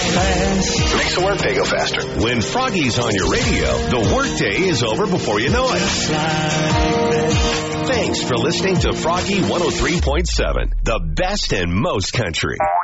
fast. Makes the workday go faster. When Froggy's on your radio, the workday is over before you know it. Thanks for listening to Froggy 103.7, the best and most country.